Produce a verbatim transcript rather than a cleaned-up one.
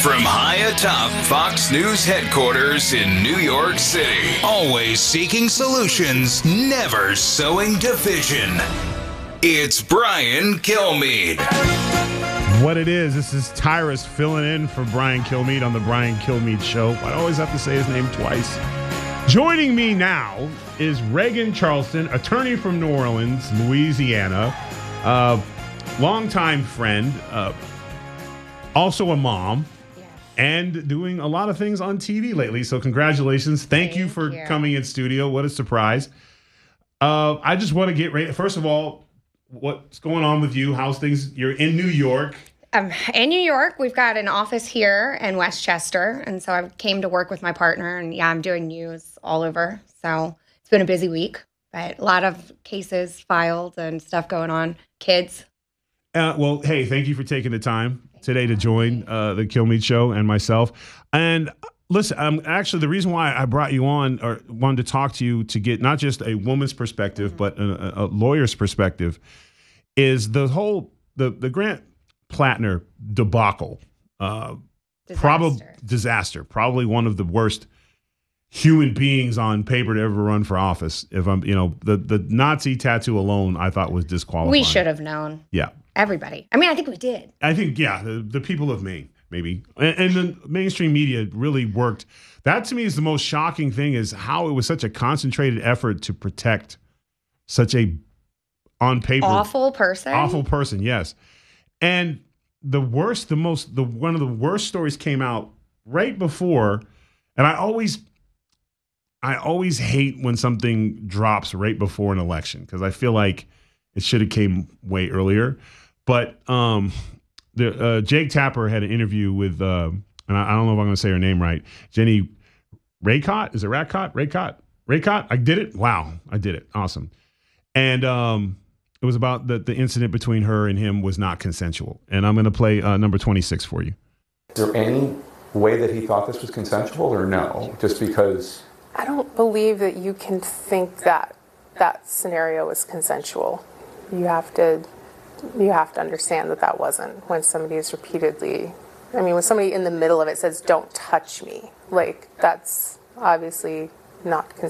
From high atop Fox News headquarters in New York City, always seeking solutions, never sowing division. It's Brian Kilmeade. What it is, this is Tyrus filling in for Brian Kilmeade on the Brian Kilmeade Show. I always have to say his name twice. Joining me now is Reagan Charleston, attorney from New Orleans, Louisiana, uh, longtime friend, uh, also a mom, yeah, and doing a lot of things on T V lately. So congratulations. Thank, Thank you for you. coming in studio. What a surprise. Uh, I just want to get right. First of all, what's going on with you? How's things? You're in New York. Um, in New York, we've got an office here in Westchester. And so I came to work with my partner. And yeah, I'm doing news all over. So it's been a busy week, but a lot of cases filed and stuff going on. Kids. Uh, well, hey, thank you for taking the time today to join uh, the Kilmeade Show and myself. And listen, um, actually, the reason why I brought you on or wanted to talk to you to get not just a woman's perspective, mm-hmm. but a, a lawyer's perspective is the whole the the Grant Plattner debacle. Uh, probably disaster. Probably one of the worst human beings on paper to ever run for office. If I'm, you know, the the Nazi tattoo alone, I thought was disqualifying. We should have known. Yeah. Everybody. I mean, I think we did. I think, yeah, the, the people of Maine, maybe. And, and the mainstream media really worked. That to me is the most shocking thing is how it was such a concentrated effort to protect such a, on paper. Awful person. Awful person, yes. And the worst, the most, the one of the worst stories came out right before, and I always, I always hate when something drops right before an election because I feel like it should have came way earlier. But um, the uh, Jake Tapper had an interview with, uh, and I, I don't know if I'm going to say her name right, Jenny Raycott. Is it Raycott? Raycott? Raycott? I did it? Wow, I did it. Awesome. And um, it was about the, the incident between her and him was not consensual. And I'm going to play uh, number twenty-six for you. Is there any way that he thought this was consensual or no? Just because? I don't believe that you can think that that scenario was consensual. You have to, you have to understand that that wasn't. When somebody is repeatedly, I mean, when somebody in the middle of it says, "Don't touch me," like that's obviously not consensual.